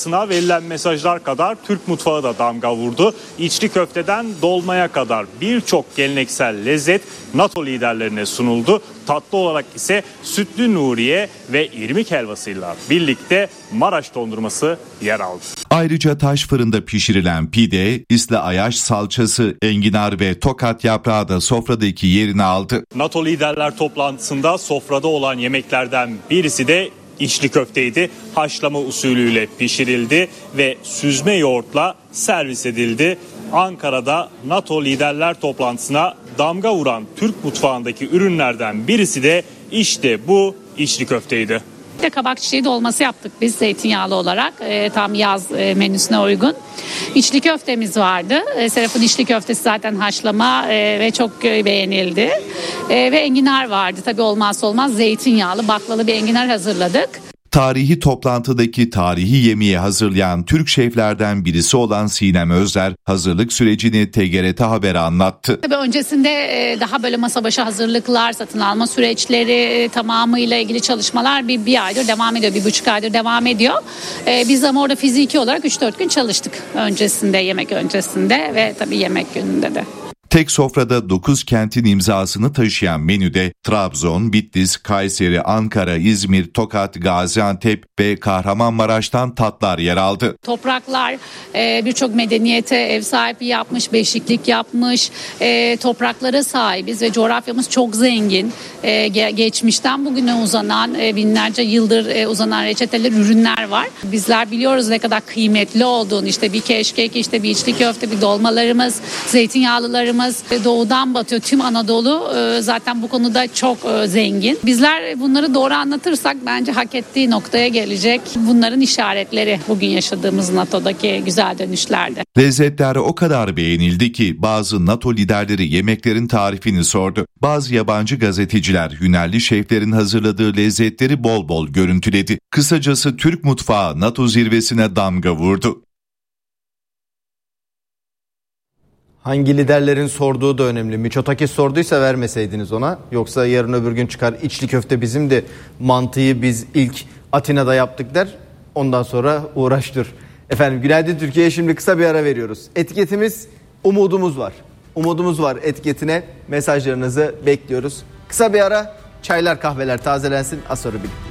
toplantısına verilen mesajlar kadar Türk mutfağı da damga vurdu. İçli köfteden dolmaya kadar birçok geleneksel lezzet NATO liderlerine sunuldu. Tatlı olarak ise sütlü Nuriye ve irmik helvasıyla birlikte Maraş dondurması yer aldı. Ayrıca taş fırında pişirilen pide, isli ayaş salçası, enginar ve tokat yaprağı da sofradaki yerini aldı. NATO liderler toplantısında sofrada olan yemeklerden birisi de içli köfteydi. Haşlama usulüyle pişirildi ve süzme yoğurtla servis edildi. Ankara'da NATO liderler toplantısına damga vuran Türk mutfağındaki ürünlerden birisi de işte bu içli köfteydi. Kabak çiçeği dolması yaptık biz zeytinyağlı olarak tam yaz menüsüne uygun. İçli köftemiz vardı. Serap'ın içli köftesi zaten haşlama ve çok beğenildi. Ve enginar vardı. Tabii olmazsa olmaz zeytinyağlı baklalı bir enginar hazırladık. Tarihi toplantıdaki tarihi yemeği hazırlayan Türk şeflerden birisi olan Sinem Özler hazırlık sürecini TGRT Haber'e anlattı. Tabii öncesinde daha böyle masa başı hazırlıklar, satın alma süreçleri tamamıyla ilgili çalışmalar bir aydır devam ediyor, 1,5 aydır devam ediyor. Biz ama orada fiziki olarak 3-4 gün çalıştık öncesinde, yemek öncesinde ve tabii yemek gününde de. Tek sofrada 9 kentin imzasını taşıyan menüde Trabzon, Bitlis, Kayseri, Ankara, İzmir, Tokat, Gaziantep ve Kahramanmaraş'tan tatlar yer aldı. Topraklar birçok medeniyete ev sahipliği yapmış, beşiklik yapmış, topraklara sahibiz ve coğrafyamız çok zengin. Geçmişten bugüne uzanan binlerce yıldır uzanan reçeteler, ürünler var. Bizler biliyoruz ne kadar kıymetli olduğunu, işte bir keşkek, işte bir içli köfte, bir dolmalarımız, zeytinyağlılarımız, doğudan batıyor. Tüm Anadolu zaten bu konuda çok zengin. Bizler bunları doğru anlatırsak bence hak ettiği noktaya gelecek. Bunların işaretleri bugün yaşadığımız NATO'daki güzel dönüşlerde. Lezzetler o kadar beğenildi ki bazı NATO liderleri yemeklerin tarifini sordu. Bazı yabancı gazeteciler hünerli şeflerin hazırladığı lezzetleri bol bol görüntüledi. Kısacası Türk mutfağı NATO zirvesine damga vurdu. Hangi liderlerin sorduğu da önemli. Mitsotakis sorduysa vermeseydiniz ona. Yoksa yarın öbür gün çıkar içli köfte bizim de mantıyı biz ilk Atina'da yaptık der. Ondan sonra uğraştır. Efendim günaydın Türkiye'ye şimdi kısa bir ara veriyoruz. Etiketimiz umudumuz var. Umudumuz var etiketine mesajlarınızı bekliyoruz. Kısa bir ara, çaylar kahveler tazelensin, az sonra birlikte.